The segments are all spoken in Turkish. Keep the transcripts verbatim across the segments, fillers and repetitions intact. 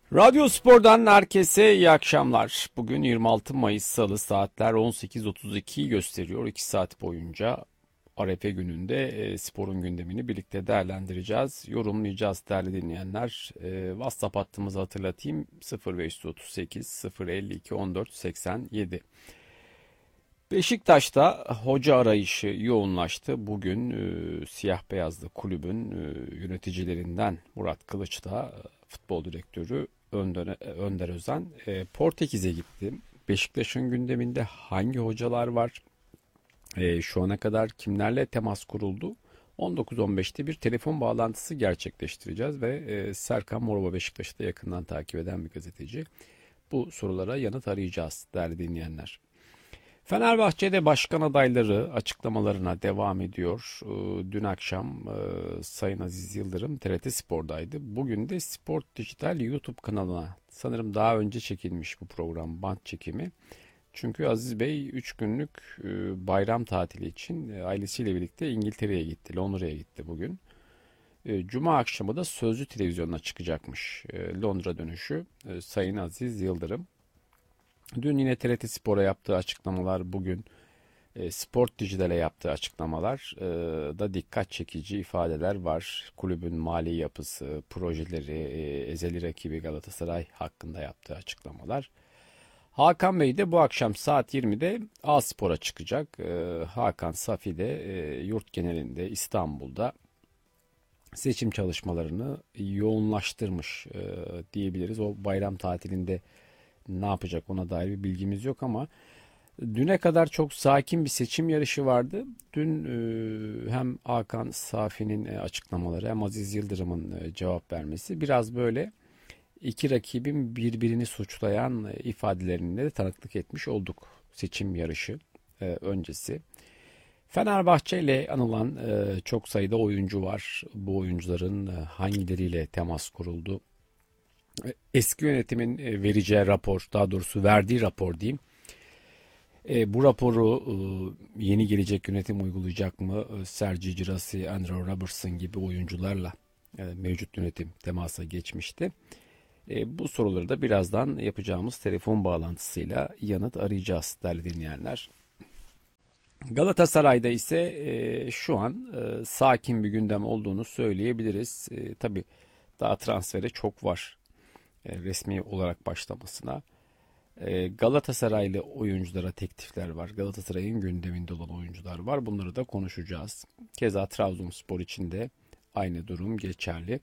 Radyo Spor'dan herkese iyi akşamlar. Bugün yirmi altı Mayıs Salı, saatler on sekiz otuz ikiyi gösteriyor. iki saat boyunca Arefe gününde e, sporun gündemini birlikte değerlendireceğiz, yorumlayacağız değerli dinleyenler. E, WhatsApp hattımızı hatırlatayım: sıfır beş otuz sekiz sıfır elli iki on dört seksen yedi. Beşiktaş'ta hoca arayışı yoğunlaştı. Bugün e, siyah beyazlı kulübün e, yöneticilerinden Murat Kılıç da e, futbol direktörü Önder, Önder Özen e, Portekiz'e gitti. Beşiktaş'ın gündeminde hangi hocalar var? E, şu ana kadar kimlerle temas kuruldu? on dokuz on beşte bir telefon bağlantısı gerçekleştireceğiz ve e, Serkan Morova, Beşiktaş'ı da yakından takip eden bir gazeteci. Bu sorulara yanıt arayacağız değerli dinleyenler. Fenerbahçe'de başkan adayları açıklamalarına devam ediyor. Ee, Dün akşam e, Sayın Aziz Yıldırım T R T Spor'daydı. Bugün de Sport Dijital YouTube kanalına, sanırım daha önce çekilmiş bu program, bant çekimi. Çünkü Aziz Bey üç günlük e, bayram tatili için e, ailesiyle birlikte İngiltere'ye gitti, Londra'ya gitti bugün. E, Cuma akşamı da Sözcü Televizyonu'na çıkacakmış e, Londra dönüşü e, Sayın Aziz Yıldırım. Dün yine T R T Spor'a yaptığı açıklamalar, bugün e, Sport Dijital'e yaptığı açıklamalar e, da dikkat çekici ifadeler var. Kulübün mali yapısı, projeleri, e, ezeli rakibi Galatasaray hakkında yaptığı açıklamalar. Hakan Bey de bu akşam saat yirmide A-Spor'a çıkacak. E, Hakan Safi de e, yurt genelinde İstanbul'da seçim çalışmalarını yoğunlaştırmış e, diyebiliriz. O bayram tatilinde ne yapacak ona dair bir bilgimiz yok ama düne kadar çok sakin bir seçim yarışı vardı. Dün e, hem Hakan Safi'nin e, açıklamaları hem Aziz Yıldırım'ın e, cevap vermesi biraz böyle iki rakibin birbirini suçlayan e, ifadelerine de tanıklık etmiş olduk seçim yarışı e, öncesi. Fenerbahçe ile anılan e, çok sayıda oyuncu var. Bu oyuncuların e, hangileriyle temas kuruldu? Eski yönetimin e, vereceği rapor, daha doğrusu verdiği rapor diyeyim. E, bu raporu e, yeni gelecek yönetim uygulayacak mı? E, Sergio Girassi, Andrew Robertson gibi oyuncularla e, mevcut yönetim temasa geçmişti. E, bu soruları da birazdan yapacağımız telefon bağlantısıyla yanıt arayacağız değerli dinleyenler. Galatasaray'da ise e, şu an e, sakin bir gündem olduğunu söyleyebiliriz. E, tabii daha transfere çok var e, resmi olarak başlamasına. E, Galatasaraylı oyunculara teklifler var. Galatasaray'ın gündeminde olan oyuncular var. Bunları da konuşacağız. Keza Trabzonspor için de aynı durum geçerli.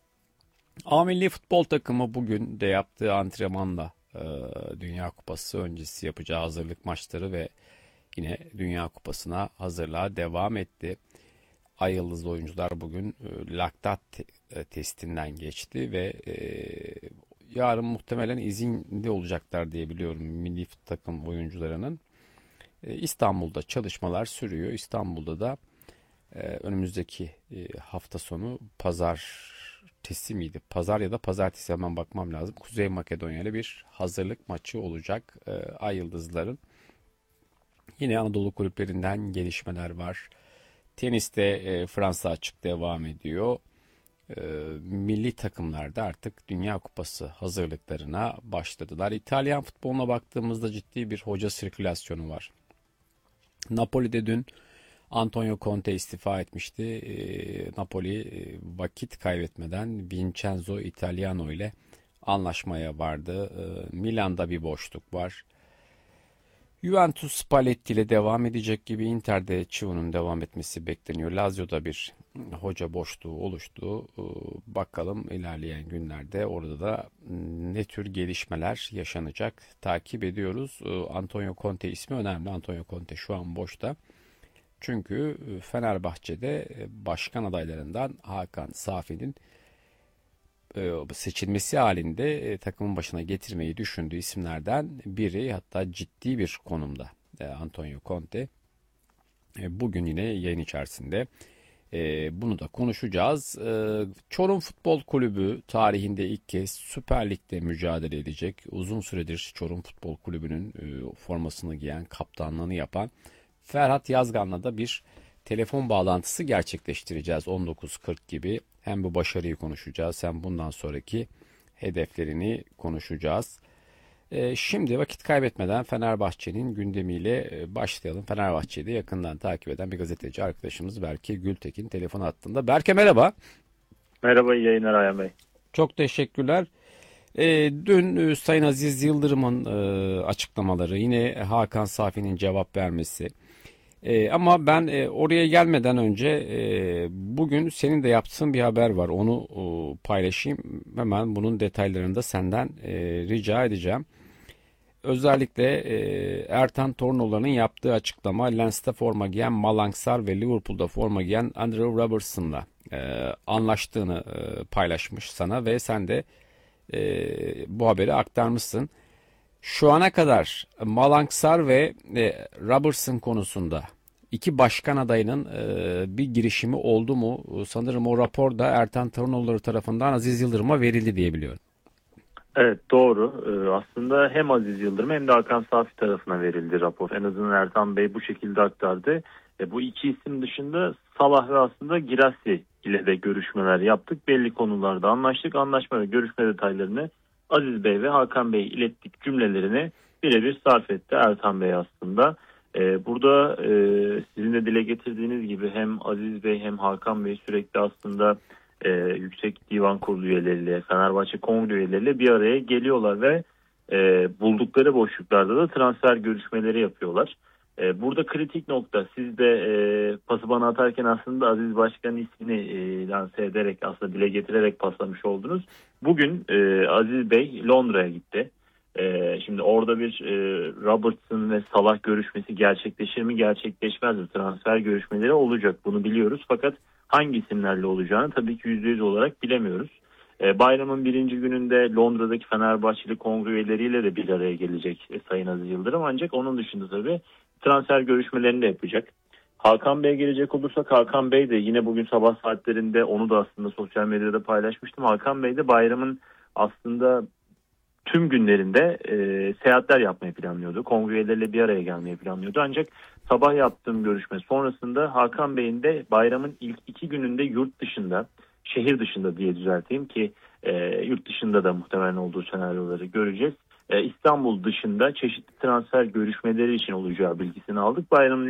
A Milli Futbol Takımı bugün de yaptığı antrenmanla e, Dünya Kupası öncesi yapacağı hazırlık maçları ve yine Dünya Kupası'na hazırlığa devam etti. Ay yıldızlı oyuncular bugün e, laktat te- e, testinden geçti ve e, yarın muhtemelen izinli olacaklar diye biliyorum milli takım oyuncularının. E, İstanbul'da çalışmalar sürüyor. İstanbul'da da e, önümüzdeki e, hafta sonu pazartesi miydi? Pazar ya da pazartesi, hemen bakmam lazım. Kuzey Makedonya ile bir hazırlık maçı olacak e, Ay Yıldızların. Yine Anadolu kulüplerinden gelişmeler var. Teniste e, Fransa açık devam ediyor. E, milli takımlarda artık Dünya Kupası hazırlıklarına başladılar. İtalyan futboluna baktığımızda ciddi bir hoca sirkülasyonu var. Napoli'de dün Antonio Conte istifa etmişti. E, Napoli e, vakit kaybetmeden Vincenzo Italiano ile anlaşmaya vardı. E, Milan'da bir boşluk var. Juventus Spalletti ile devam edecek gibi, Inter'de Chivo'nun devam etmesi bekleniyor. Lazio'da bir hoca boşluğu oluştu. Ee, Bakalım ilerleyen günlerde orada da ne tür gelişmeler yaşanacak, takip ediyoruz. Ee, Antonio Conte ismi önemli. Antonio Conte şu an boşta. Çünkü Fenerbahçe'de başkan adaylarından Hakan Safi'nin e, seçilmesi halinde e, takımın başına getirmeyi düşündüğü isimlerden biri, hatta ciddi bir konumda e, Antonio Conte. E, bugün yine yayın içerisinde e, bunu da konuşacağız. E, Çorum Futbol Kulübü tarihinde ilk kez Süper Lig'de mücadele edecek. Uzun süredir Çorum Futbol Kulübü'nün e, formasını giyen, kaptanlığını yapan Ferhat Yazgan'la da bir telefon bağlantısı gerçekleştireceğiz on dokuz kırk gibi. Hem bu başarıyı konuşacağız hem bundan sonraki hedeflerini konuşacağız. E, şimdi vakit kaybetmeden Fenerbahçe'nin gündemiyle e, başlayalım. Fenerbahçe'yi de yakından takip eden bir gazeteci arkadaşımız Berke Gültekin telefon hattında. Berke merhaba. Merhaba, iyi yayınlar Ayhan Bey. Çok teşekkürler. E, dün e, Sayın Aziz Yıldırım'ın e, açıklamaları, yine Hakan Safi'nin cevap vermesi. E, ama ben e, oraya gelmeden önce e, bugün senin de yaptığın bir haber var. Onu e, paylaşayım. Hemen bunun detaylarını da senden e, rica edeceğim. Özellikle e, Ertan Tornoğlu'nun yaptığı açıklama Lens'te forma giyen Malang Sarr ve Liverpool'da forma giyen Andrew Robertson'la e, anlaştığını e, paylaşmış sana ve sen de e, bu haberi aktarmışsın. Şu ana kadar Malang Sarr ve e, Robertson konusunda iki başkan adayının e, bir girişimi oldu mu? Sanırım o rapor da Ertan Tornoğlu tarafından Aziz Yıldırım'a verildi diye biliyorum. Evet, doğru. Ee, aslında hem Aziz Yıldırım hem de Hakan Safi tarafına verildi rapor. En azından Ertan Bey bu şekilde aktardı. E, bu iki isim dışında Salah ve aslında Girassi ile de görüşmeler yaptık. Belli konularda anlaştık. Anlaşma ve görüşme detaylarını Aziz Bey ve Hakan Bey ilettik cümlelerini birebir sarf etti Ertan Bey aslında. Ee, burada e, sizin de dile getirdiğiniz gibi hem Aziz Bey hem Hakan Bey sürekli aslında e, Yüksek Divan Kurulu üyeleriyle, Fenerbahçe Kongre üyeleriyle bir araya geliyorlar ve e, buldukları boşluklarda da transfer görüşmeleri yapıyorlar. E, burada kritik nokta, siz de e, pası bana atarken aslında Aziz Başkan'ın ismini e, lanse ederek, aslında dile getirerek paslamış oldunuz. Bugün e, Aziz Bey Londra'ya gitti. Ee, şimdi orada bir e, Robertson ve Salah görüşmesi gerçekleşir mi gerçekleşmez mi? Transfer görüşmeleri olacak, bunu biliyoruz. Fakat hangi isimlerle olacağını tabii ki yüzde yüz olarak bilemiyoruz. Ee, bayramın birinci gününde Londra'daki Fenerbahçeli kongre üyeleriyle de bir araya gelecek e, Sayın Aziz Yıldırım. Ancak onun dışında tabii transfer görüşmelerini de yapacak. Hakan Bey'e gelecek olursak, Hakan Bey de yine bugün sabah saatlerinde, onu da aslında sosyal medyada paylaşmıştım. Hakan Bey de bayramın aslında tüm günlerinde e, seyahatler yapmayı planlıyordu. Kongre üyeleriyle bir araya gelmeyi planlıyordu. Ancak sabah yaptığım görüşme sonrasında Hakan Bey'in de bayramın ilk iki gününde yurt dışında, şehir dışında diye düzelteyim ki e, yurt dışında da muhtemelen olduğu senaryoları göreceğiz. E, İstanbul dışında çeşitli transfer görüşmeleri için olacağı bilgisini aldık. Bayramın